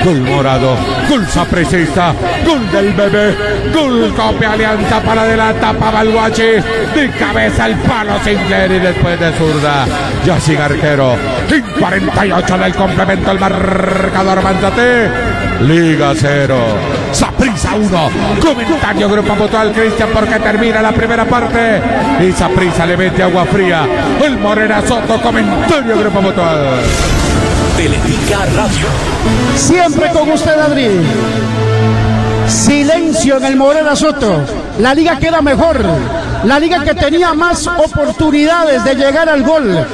Gol Morado, gol Sapricista, gol del Bebé, gol Copia Alianza para adelante, para el Guachi, de cabeza al palo Sinclair y después de zurda, Yacine Arquero, en 48 del complemento el marcador Manzate, Liga 0, Saprissa 1, comentario Grupo Mutual Cristian porque termina la primera parte y Saprissa le mete agua fría, el Morera Soto, comentario Grupo Mutual. Teletica Radio. Siempre con usted, Adri. Silencio en el Morera Soto. La liga queda mejor. La liga que tenía más oportunidades de llegar al gol.